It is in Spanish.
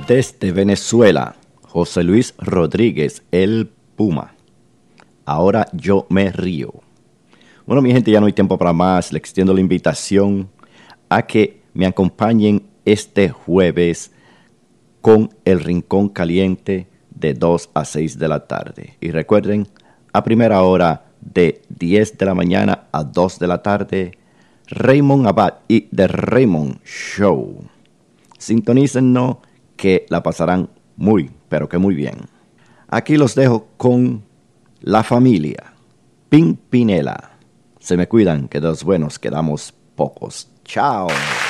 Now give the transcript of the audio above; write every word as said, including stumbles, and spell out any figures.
Desde Venezuela, José Luis Rodríguez, el Puma. Ahora yo me río. Bueno, mi gente, ya no hay tiempo para más. Le extiendo la invitación a que me acompañen este jueves con El Rincón Caliente de dos a seis de la tarde. Y recuerden, a primera hora de diez de la mañana a dos de la tarde, Raymond Abad y The Raymond Show. Sintonícennos que la pasarán muy, pero que muy bien. Aquí los dejo con la familia Pimpinela. Se me cuidan, que de los buenos quedamos pocos. Chao.